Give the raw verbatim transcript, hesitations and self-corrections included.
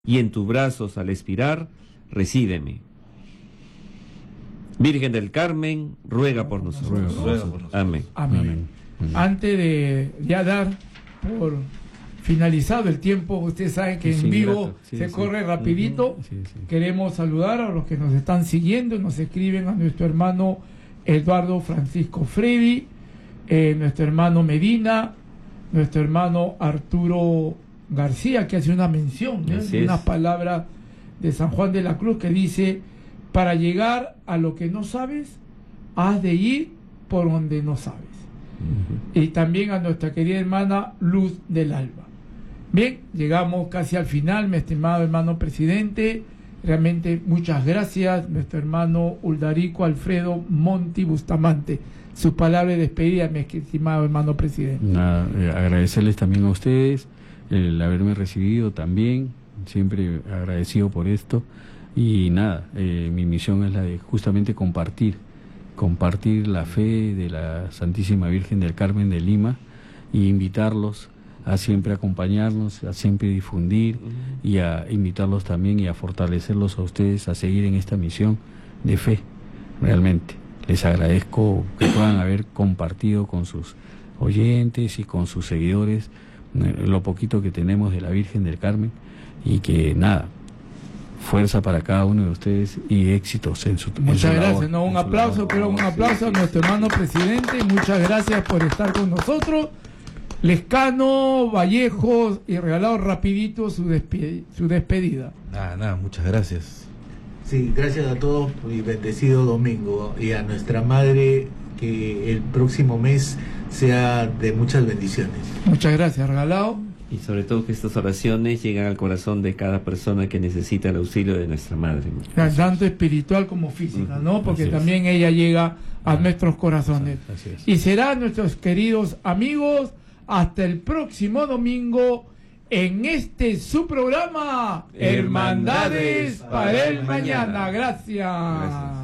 y en tus brazos al expirar, recíbeme. Virgen del Carmen, ruega por nosotros. Ruega por nosotros. Amén. Amén. Amén. Amén. Antes de ya dar por finalizado el tiempo, ustedes saben que Es en vivo ingrato. Sí, se sí. corre rapidito. Sí, sí. Queremos saludar a los que nos están siguiendo y nos escriben: a nuestro hermano Eduardo Francisco Freddy, eh, nuestro hermano Medina, nuestro hermano Arturo García, que hace una mención, ¿eh? Así es. Unas palabras de San Juan de la Cruz que dice: para llegar a lo que no sabes, has de ir por donde no sabes. Uh-huh. Y también a nuestra querida hermana Luz del Alba. Bien, llegamos casi al final, mi estimado hermano presidente. Realmente muchas gracias, nuestro hermano Uldarico Alfredo Monti Bustamante. Sus palabras de despedida, mi estimado hermano presidente. Nada, eh, agradecerles también a ustedes el haberme recibido también, siempre agradecido por esto. Y nada, eh, mi misión es la de justamente compartir, compartir la fe de la Santísima Virgen del Carmen de Lima e invitarlos a siempre acompañarnos, a siempre difundir uh-huh. y a invitarlos también y a fortalecerlos a ustedes a seguir en esta misión de fe. Realmente les agradezco que puedan haber compartido con sus oyentes y con sus seguidores eh, lo poquito que tenemos de la Virgen del Carmen, y que nada, fuerza para cada uno de ustedes y éxitos en su Muchas en su gracias, labor, no, un aplauso, pero un aplauso a nuestro hermano presidente. Muchas gracias por estar con nosotros. Lescano, Vallejos, y regalado rapidito su, despe su despedida. Nada, nada, muchas gracias. Sí, gracias a todos y bendecido domingo, y a nuestra madre, que el próximo mes sea de muchas bendiciones. Muchas gracias, regalado. Y sobre todo que estas oraciones lleguen al corazón de cada persona que necesita el auxilio de nuestra madre. Tanto espiritual como física, ¿no? Porque Así también es. ella llega a nuestros corazones. Así es. Y será, nuestros queridos amigos, hasta el próximo domingo en este su programa Hermandades para el Mañana. Gracias. Gracias.